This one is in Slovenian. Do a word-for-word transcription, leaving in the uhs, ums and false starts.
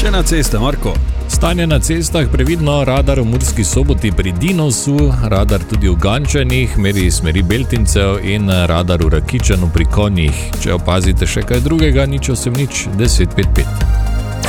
Stanje na cestah, Marko. Stanje na cestah, previdno, radar v Murski Soboti pri Dinosu, radar tudi v Gančanih, meri smeri Beltincev in radar v Rakičanu pri Konjih. Če opazite še kaj drugega, nič osem nič deset pet pet.